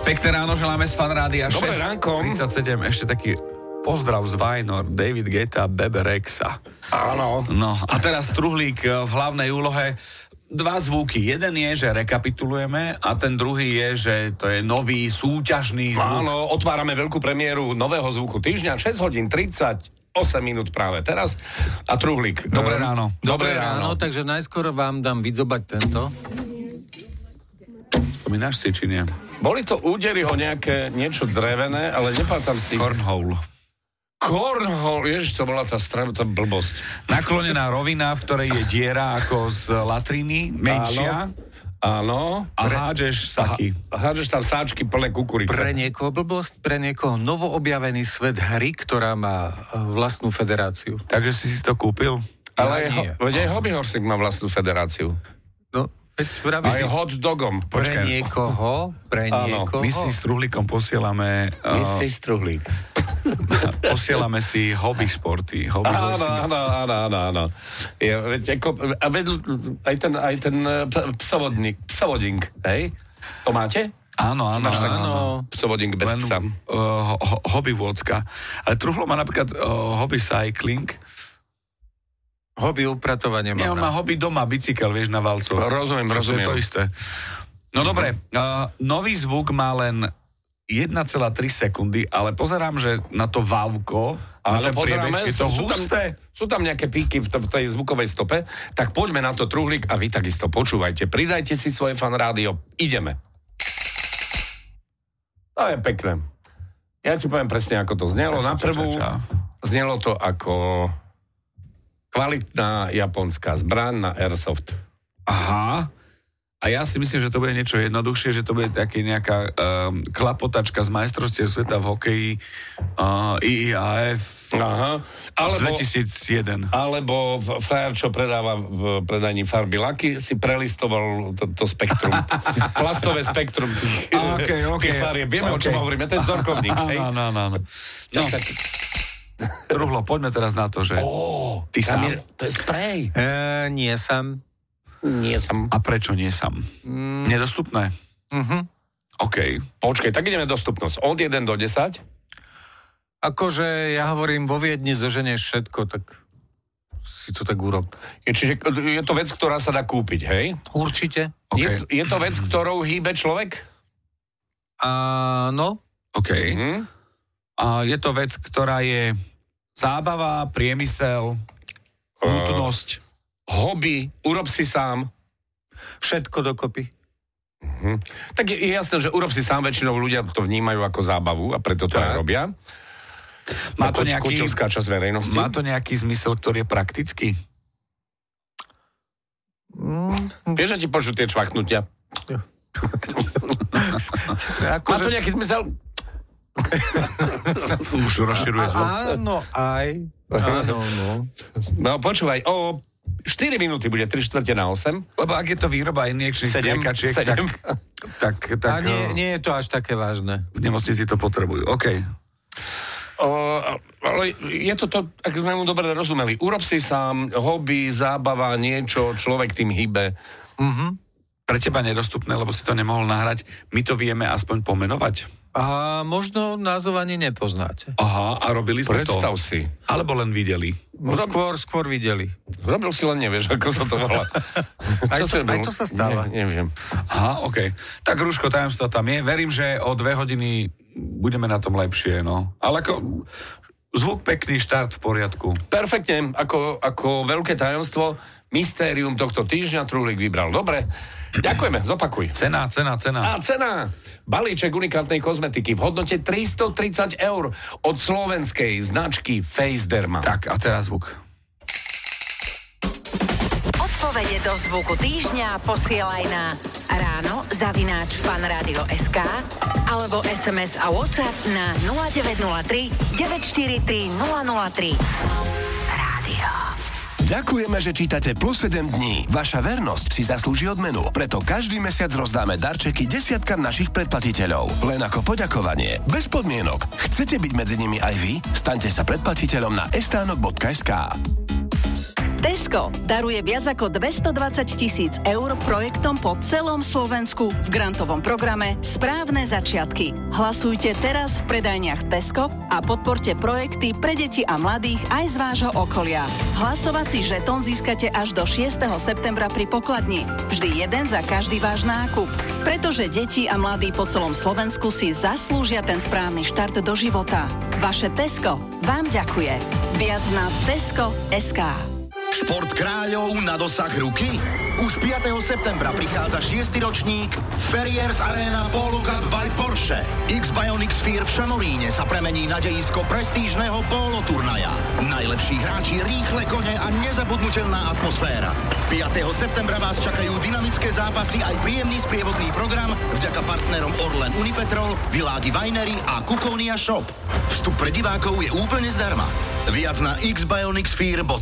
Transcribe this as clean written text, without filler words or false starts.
Pekné ráno želáme z Fan Rádia 6. Dobré ránko. 37, ešte taký pozdrav z Vajnor, David Guetta, Bebe Rexha. Áno. No a teraz Truhlík v hlavnej úlohe. Dva zvuky. Jeden je, že rekapitulujeme a ten druhý je, že to je nový súťažný zvuk. Áno, otvárame veľkú premiéru nového zvuku týždňa, 6 hodín 38 minút práve teraz. A Truhlík. Dobré ráno. Dobré ráno, takže najskôr vám dám vydzobať tento. Spomínaš si, či nie? Boli to údery o niečo drevené, ale nepamätám si. Cornhole. Cornhole, ježiš, to bola tá blbosť. Naklonená rovina, v ktorej je diera ako z latriny, menšia. Áno. A hádžeš saky. Hádžeš tam sáčky plné kukurice. Pre niekoho blbosť, pre niekoho novoobjavený svet hry, ktorá má vlastnú federáciu. Takže si to kúpil? Ale nie. aj Hobby Horsing má vlastnú federáciu. No, Aj hot dogom. Pre niekoho. My si s Truhlíkom posielame... Truhlík. Posielame si hobby športy. Áno. Aj ten psovodník, hej? To máte? Áno. Psovodník bez psa. Hobby vôdzka. Ale Truhlo má napríklad hobby cycling. Hobby upratovanie má. Nie, on má hobby doma, bicykel, vieš, na valcoch. Rozumiem. To je to isté. No dobre, nový zvuk má len 1,3 sekundy, ale pozerám, že na to vávko, na ten priebeh, je to husté. Sú tam nejaké píky v tej zvukovej stope, tak poďme na to, Truhlík, a vy takisto počúvajte. Pridajte si svoje Fan rádio. Ideme. To je pekné. Ja ti poviem presne, ako to znelo. Na prvú znelo to ako kvalitná japonská zbraň na Airsoft. Aha. A ja si myslím, že to bude niečo jednoduchšie, že to bude také nejaká klapotačka z majstrovstiev sveta v hokeji IIAF 2001. Alebo frajer, čo predáva v predajní farby laky, si prelistoval to spektrum. Plastové spektrum tých farieb. Vieme, o čom hovoríme. Ten vzorkovník. Áno. Truhlo, poďme teraz na to, že ty sám. To je sprej. Nie som. A prečo nie sám? Nedostupné? OK. Počkej, tak ideme dostupnosť. Od 1 do 10? Akože ja hovorím, vo Viedni zoženieš všetko, tak si to tak urob. Čiže je to vec, ktorá sa dá kúpiť, hej? Určite. Okay. Je to vec, ktorou hýbe človek? Áno. OK. A je to vec, ktorá je zábava, priemysel, nutnosť, hobby, urob si sám. Všetko dokopy. Tak je jasné, že urob si sám, väčšinou ľudia to vnímajú ako zábavu a preto to aj robia. Má to nejaký časť verejnosti. Má to nejaký zmysel, ktorý je praktický? Vieš, že ti počuť tie čvachnutia? Má to nejaký zmysel? Už rozširuje zvuk. Áno, aj. Áno. No, počúvaj, o 4 minúty bude 3/4/8. Lebo ak je to výroba injekčných striekačiek, tak a nie je to až také vážne. V nemocnici to potrebujú. OK. Ale je to, ak sme mu dobre rozumeli, urob si sám, hobby, zábava, niečo, človek tým hýbe. Pre teba nedostupné, lebo si to nemohol nahrať. My to vieme aspoň pomenovať. A možno názov ani nepoznáte. Aha, a robili sme Predstav to. si. Alebo len videli. Skôr videli. Robil si, len nevieš, ako sa to volá. Aj to sa stáva. Neviem. Aha, OK. Tak rúško tajomstva tam je. Verím, že o 2 hodiny budeme na tom lepšie, no. Ale ako zvuk pekný, štart v poriadku. Perfektne, ako veľké tajomstvo, mystérium tohto týždňa Truhlík vybral. Dobre, ďakujeme, zopakuj. Cena. A cena! Balíček unikátnej kozmetiky v hodnote 330 € od slovenskej značky Face Derma. Tak, a teraz zvuk. Odpovede do zvuku týždňa posielaj na ráno@fanradio.sk alebo SMS a WhatsApp na 0903 943 003. Rádio. Ďakujeme, že čítate Plus 7 dní. Vaša vernosť si zaslúži odmenu. Preto každý mesiac rozdáme darčeky desiatkam našich predplatiteľov. Len ako poďakovanie. Bez podmienok. Chcete byť medzi nimi aj vy? Staňte sa predplatiteľom na estánok.sk. Tesco daruje viac ako 220 000 eur projektom po celom Slovensku v grantovom programe Správne začiatky. Hlasujte teraz v predajniach Tesco a podporte projekty pre deti a mladých aj z vášho okolia. Hlasovací žetón získate až do 6. septembra pri pokladni. Vždy jeden za každý váš nákup. Pretože deti a mladí po celom Slovensku si zaslúžia ten správny štart do života. Vaše Tesco vám ďakuje. Viac na Tesco.sk. Šport kráľov na dosah ruky? Už 5. septembra prichádza 6. ročník Ferriers Arena Polo Cup by Porsche. X-Bionic Sphere v Šamolíne sa premení na dejisko prestížneho polo turnaja. Najlepší hráči, rýchle kone a nezabudnutelná atmosféra. 5. septembra vás čakajú dynamické zápasy aj príjemný sprievodný program vďaka partnerom Orlen Unipetrol, Világi Winery a Kukonia Shop. Vstup pre divákov je úplne zdarma. Viac na xbionicsphere.sk.